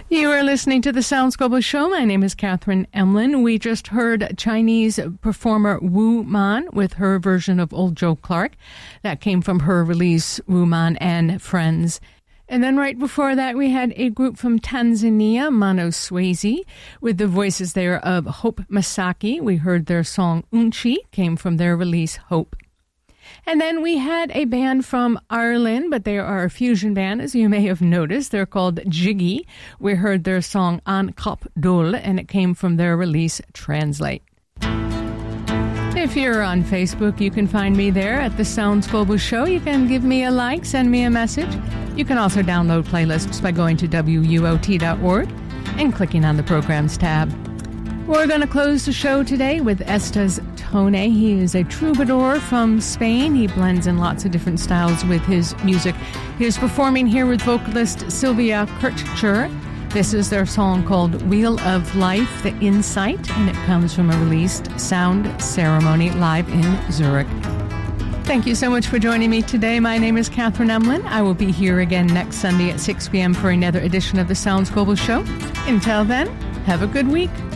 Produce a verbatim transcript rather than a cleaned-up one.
You are listening to the Sounds Global Show. My name is Catherine Emlin. We just heard Chinese performer Wu Man with her version of Old Joe Clark. That came from her release, Wu Man and Friends. And then right before that, we had a group from Tanzania, Mano Swayze, with the voices there of Hope Masaki. We heard their song Unchi, came from their release, Hope. And then we had a band from Ireland, but they are a fusion band, as you may have noticed. They're called Jiggy. We heard their song An Kop Dul, and it came from their release, Translate. If you're on Facebook, you can find me there at the Sounds Global Show. You can give me a like, send me a message. You can also download playlists by going to W U O T dot org and clicking on the Programs tab. We're going to close the show today with Estas Tone. He is a troubadour from Spain. He blends in lots of different styles with his music. He is performing here with vocalist Sylvia Kirchner. This is their song called Wheel of Life, The Insight, and it comes from a released Sound Ceremony live in Zurich. Thank you so much for joining me today. My name is Catherine Emlin. I will be here again next Sunday at six p.m. for another edition of the Sounds Global Show. Until then, have a good week.